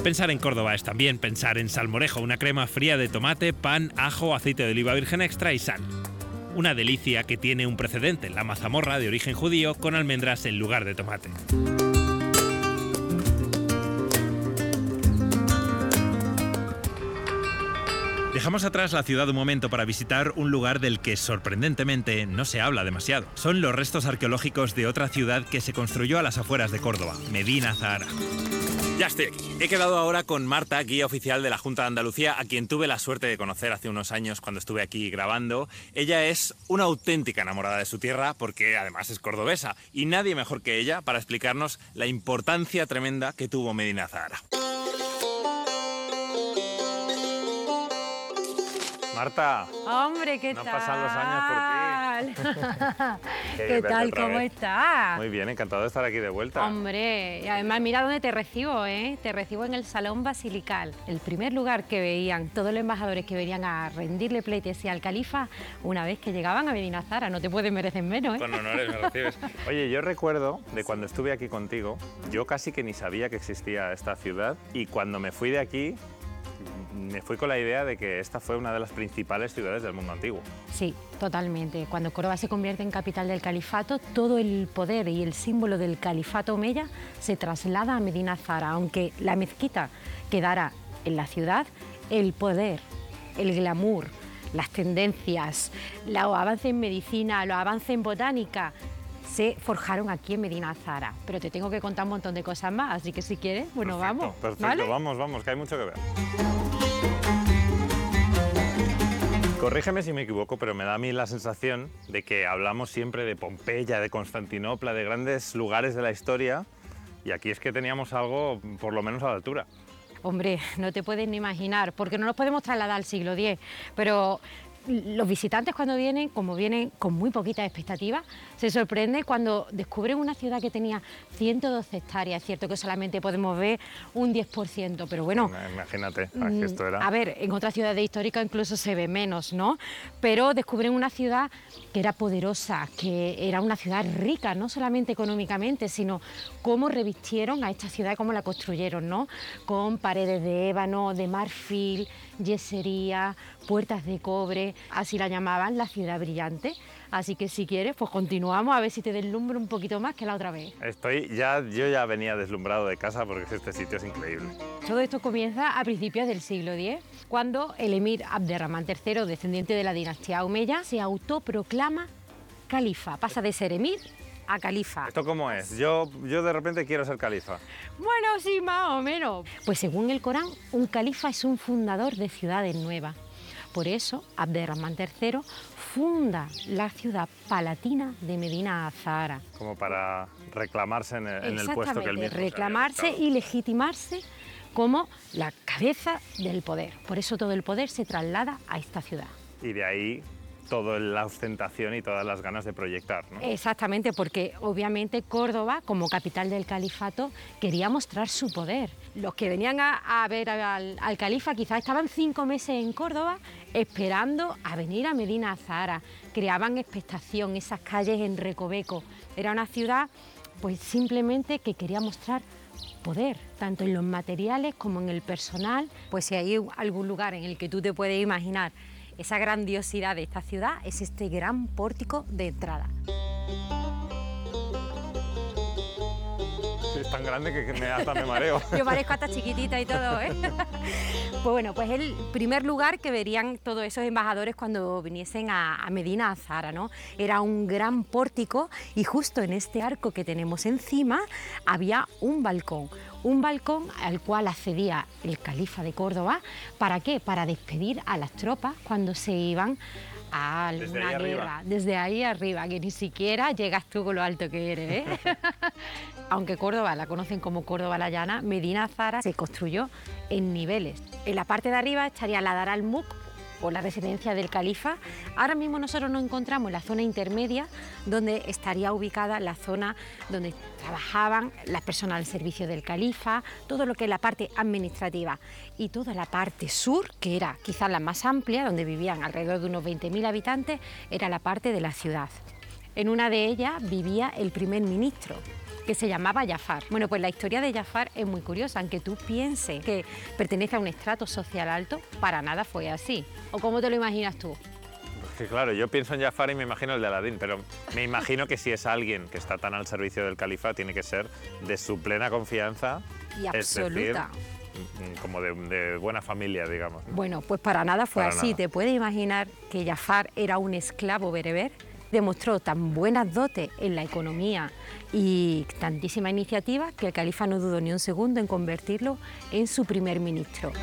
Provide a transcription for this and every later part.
Pensar en Córdoba es también pensar en salmorejo, una crema fría de tomate, pan, ajo, aceite de oliva virgen extra y sal. Una delicia que tiene un precedente, la mazamorra de origen judío con almendras en lugar de tomate. Dejamos atrás la ciudad un momento para visitar un lugar del que sorprendentemente no se habla demasiado. Son los restos arqueológicos de otra ciudad que se construyó a las afueras de Córdoba, Medina Zahara. Ya estoy aquí. He quedado ahora con Marta, guía oficial de la Junta de Andalucía, a quien tuve la suerte de conocer hace unos años cuando estuve aquí grabando. Ella es una auténtica enamorada de su tierra porque además es cordobesa y nadie mejor que ella para explicarnos la importancia tremenda que tuvo Medina Zahara. Marta. Hombre, ¿qué tal? No pasan los años por ti. ¿Qué tal? ¿Cómo estás? Muy bien, encantado de estar aquí de vuelta. Hombre, y además mira dónde te recibo, ¿eh? Te recibo en el Salón Basilical, el primer lugar que veían todos los embajadores que venían a rendirle pleitesía al califa una vez que llegaban a Medina Zahara. No te puedes merecer menos, ¿eh? Con honores me recibes. Oye, yo recuerdo de cuando estuve aquí contigo, yo casi que ni sabía que existía esta ciudad y cuando me fui de aquí, me fui con la idea de que esta fue una de las principales ciudades del mundo antiguo. Sí, totalmente. Cuando Córdoba se convierte en capital del califato, todo el poder y el símbolo del califato omeya se traslada a Medina Zahara. Aunque la mezquita quedara en la ciudad, el poder, el glamour, las tendencias, los avances en medicina, los avances en botánica, se forjaron aquí en Medina Zahara. Pero te tengo que contar un montón de cosas más, así que si quieres, bueno, perfecto, vamos. Perfecto, ¿vale? Vamos, que hay mucho que ver. Corrígeme si me equivoco, pero me da a mí la sensación de que hablamos siempre de Pompeya, de Constantinopla, de grandes lugares de la historia, y aquí es que teníamos algo por lo menos a la altura. Hombre, no te puedes ni imaginar, porque no nos podemos trasladar al siglo X, pero los visitantes cuando vienen, como vienen con muy poquitas expectativas, se sorprenden cuando descubren una ciudad que tenía 112 hectáreas. Es cierto que solamente podemos ver un 10%, pero bueno... Imagínate, aquí esto era... A ver, en otras ciudades históricas incluso se ve menos, ¿no? Pero descubren una ciudad que era poderosa, que era una ciudad rica, no solamente económicamente, sino cómo revistieron a esta ciudad, cómo la construyeron, ¿no? Con paredes de ébano, de marfil, yesería, puertas de cobre, así la llamaban, la ciudad brillante. Así que si quieres, pues continuamos a ver si te deslumbro un poquito más que la otra vez. Yo ya venía deslumbrado de casa porque este sitio es increíble. Todo esto comienza a principios del siglo X, cuando el emir Abderramán III, descendiente de la dinastía omeya, se autoproclama califa. Pasa de ser emir a califa. ¿Esto cómo es? Yo de repente quiero ser califa. Bueno, sí, más o menos. Pues según el Corán, un califa es un fundador de ciudades nuevas. Por eso, Abderramán III funda la ciudad palatina de Medina Zahara. Como para reclamarse en el puesto que él mismo reclamarse y legitimarse como la cabeza del poder. Por eso todo el poder se traslada a esta ciudad. Y de ahí toda la ostentación y todas las ganas de proyectar, ¿no? Exactamente, porque obviamente Córdoba, como capital del califato, quería mostrar su poder. Los que venían a ver al califa quizás estaban 5 meses en Córdoba esperando a venir a Medina Zahara. Creaban expectación, esas calles en recoveco. Era una ciudad pues simplemente que quería mostrar poder, tanto en los materiales como en el personal. Pues si hay algún lugar en el que tú te puedes imaginar esa grandiosidad de esta ciudad, es este gran pórtico de entrada. Sí, es tan grande que hasta me mareo. Yo parezco hasta chiquitita y todo, ¿eh? Pues bueno, pues el primer lugar que verían todos esos embajadores cuando viniesen a Medina Zahara, ¿no? Era un gran pórtico y justo en este arco que tenemos encima había un balcón al cual accedía el califa de Córdoba. ¿Para qué? Para despedir a las tropas cuando se iban a alguna guerra. Desde ahí arriba, que ni siquiera llegas tú con lo alto que eres, ¿eh? Aunque Córdoba la conocen como Córdoba la Llana, Medina Zahara se construyó en niveles. En la parte de arriba estaría la Dar al-Mulk, o la residencia del califa. Ahora mismo nosotros nos encontramos en la zona intermedia, donde estaría ubicada la zona donde trabajaban las personas al servicio del califa, todo lo que es la parte administrativa, y toda la parte sur, que era quizás la más amplia, donde vivían alrededor de unos 20.000 habitantes, era la parte de la ciudad. En una de ellas vivía el primer ministro, que se llamaba Jafar. Bueno, pues la historia de Jafar es muy curiosa, aunque tú pienses que pertenece a un estrato social alto, para nada fue así. ¿O cómo te lo imaginas tú? Pues que claro, yo pienso en Jafar y me imagino el de Aladín, pero me imagino que si es alguien que está tan al servicio del califa, tiene que ser de su plena confianza. Y absoluta. Es decir, como de buena familia, digamos. Bueno, pues para nada fue Para así. nada. ¿Te puedes imaginar que Jafar era un esclavo bereber? Demostró tan buenas dotes en la economía y tantísima iniciativa que el califa no dudó ni un segundo en convertirlo en su primer ministro.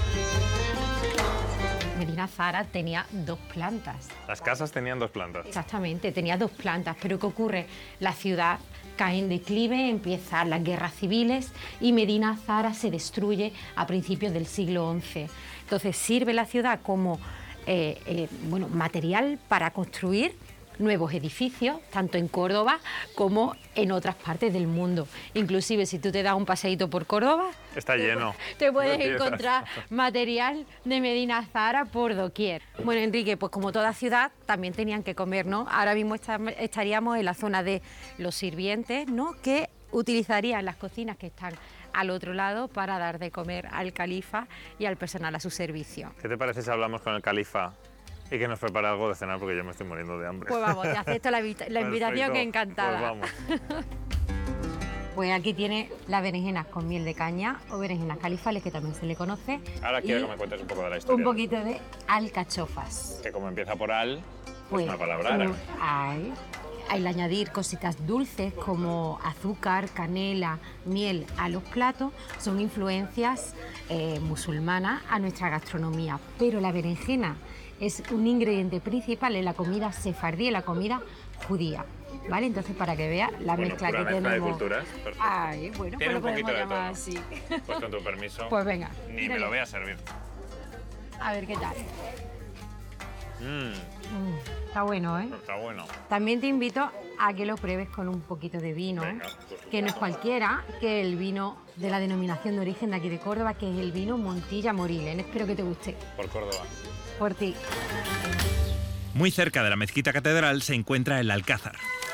Medina Zahara tenía 2 plantas. Las casas tenían 2 plantas. Exactamente, tenía 2 plantas, pero ¿qué ocurre? La ciudad cae en declive, empiezan las guerras civiles y Medina Zahara se destruye a principios del siglo XI. Entonces sirve la ciudad como material para construir nuevos edificios, tanto en Córdoba como en otras partes del mundo. Inclusive si tú te das un paseíto por Córdoba, Está lleno. te puedes de piezas. encontrar material de Medina Zahara por doquier. Bueno, Enrique, pues como toda ciudad también tenían que comer, ¿no? Ahora mismo estaríamos en la zona de los sirvientes, ¿no?, que utilizarían las cocinas que están al otro lado para dar de comer al califa y al personal a su servicio. ¿Qué te parece si hablamos con el califa y que nos prepara algo de cenar porque yo me estoy muriendo de hambre? Pues vamos, te acepto la invitación, Perfecto. que encantada. Pues vamos. Pues aquí tiene las berenjenas con miel de caña o berenjenas califales, que también se le conoce. Ahora quiero y que me cuentes un poco de la historia. un poquito de alcachofas. Que como empieza por al, Pues, es una palabra árabe. Al añadir cositas dulces como azúcar, canela, miel a los platos, son influencias musulmanas a nuestra gastronomía. Pero la berenjena es un ingrediente principal en la comida sefardí, en la comida judía. ¿Vale? Entonces, para que veas la mezcla pura que mezcla tenemos. de culturas. Perfecto. Ay, bueno, Tiene pues lo un poquito podemos de llamar todo. así. Pues con tu permiso, Pues venga, ni me tírale. lo voy a servir. A ver qué tal. Mmm, Está bueno, ¿eh? está bueno. También te invito a que lo pruebes con un poquito de vino, Venga, pues, que no es cualquiera, que el vino de la denominación de origen de aquí de Córdoba, que es el vino Montilla Moriles. Espero que te guste. Por Córdoba. Por ti. Muy cerca de la mezquita catedral se encuentra el Alcázar.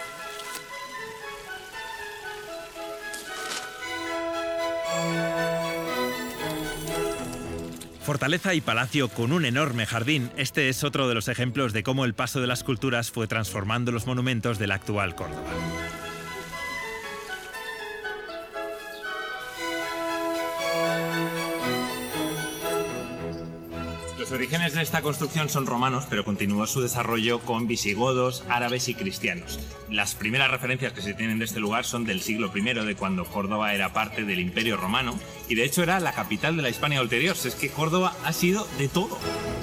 Fortaleza y palacio con un enorme jardín, este es otro de los ejemplos de cómo el paso de las culturas fue transformando los monumentos de la actual Córdoba. Los orígenes de esta construcción son romanos, pero continuó su desarrollo con visigodos, árabes y cristianos. Las primeras referencias que se tienen de este lugar son del siglo I, de cuando Córdoba era parte del Imperio Romano, y de hecho era la capital de la Hispania ulterior. Es que Córdoba ha sido de todo.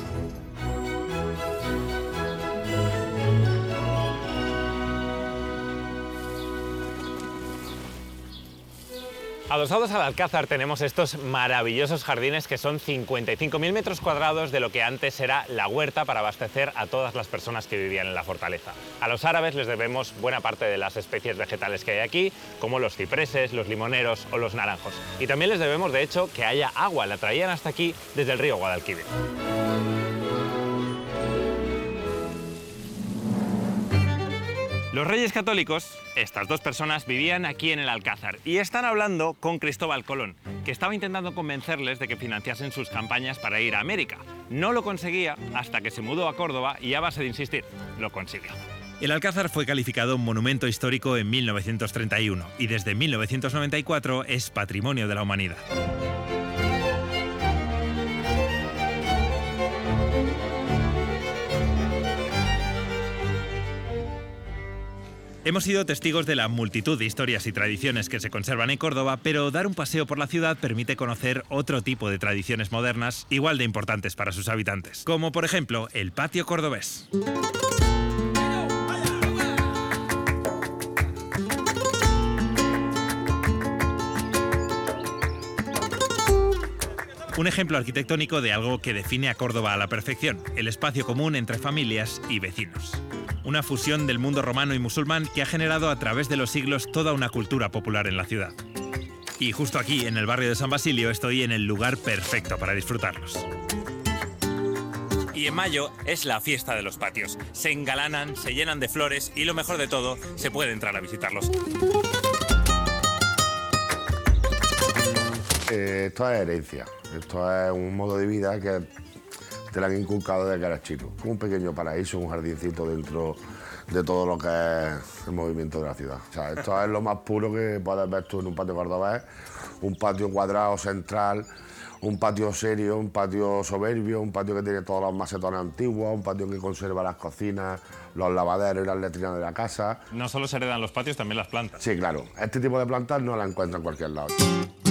Adosados al Alcázar tenemos estos maravillosos jardines que son 55.000 metros cuadrados de lo que antes era la huerta para abastecer a todas las personas que vivían en la fortaleza. A los árabes les debemos buena parte de las especies vegetales que hay aquí, como los cipreses, los limoneros o los naranjos. Y también les debemos, de hecho, que haya agua, la traían hasta aquí desde el río Guadalquivir. Los Reyes Católicos, estas dos personas, vivían aquí en el Alcázar y están hablando con Cristóbal Colón, que estaba intentando convencerles de que financiasen sus campañas para ir a América. No lo conseguía hasta que se mudó a Córdoba y a base de insistir, lo consiguió. El Alcázar fue calificado monumento histórico en 1931 y desde 1994 es Patrimonio de la Humanidad. Hemos sido testigos de la multitud de historias y tradiciones que se conservan en Córdoba, pero dar un paseo por la ciudad permite conocer otro tipo de tradiciones modernas igual de importantes para sus habitantes, como por ejemplo el patio cordobés. Un ejemplo arquitectónico de algo que define a Córdoba a la perfección, el espacio común entre familias y vecinos. Una fusión del mundo romano y musulmán que ha generado a través de los siglos toda una cultura popular en la ciudad. Y justo aquí, en el barrio de San Basilio, estoy en el lugar perfecto para disfrutarlos. Y en mayo es la fiesta de los patios. Se engalanan, se llenan de flores y lo mejor de todo, se puede entrar a visitarlos. Esto es herencia, esto es un modo de vida que te lo han inculcado desde que eres chico. Un pequeño paraíso, un jardincito dentro de todo lo que es el movimiento de la ciudad. O sea, esto es lo más puro que puedes ver tú en un patio cordobés, un patio cuadrado central, un patio serio, un patio soberbio, un patio que tiene todos los macetones antiguos, un patio que conserva las cocinas, los lavaderos y las letrinas de la casa. No solo se heredan los patios, también las plantas. Sí, claro. Este tipo de plantas no las encuentras en cualquier lado.